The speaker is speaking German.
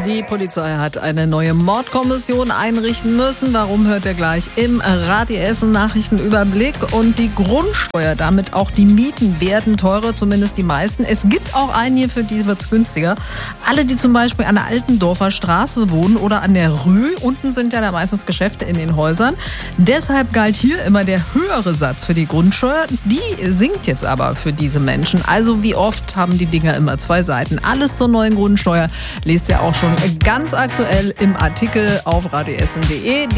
Die Polizei hat eine neue Mordkommission einrichten müssen. Warum, hört ihr gleich im Radio Essen Nachrichtenüberblick. Und die Grundsteuer, damit auch die Mieten, werden teurer, zumindest die meisten. Es gibt auch einige, für die wird es günstiger. Alle, die zum Beispiel an der Altendorfer Straße wohnen oder an der Rue, unten sind ja da meistens Geschäfte in den Häusern. Deshalb galt hier immer der höhere Satz für die Grundsteuer. Die sinkt jetzt aber für diese Menschen. Also wie oft haben die Dinger immer zwei Seiten. Alles zur neuen Grundsteuer lest ihr auch schon ganz aktuell im Artikel auf radioessen.de.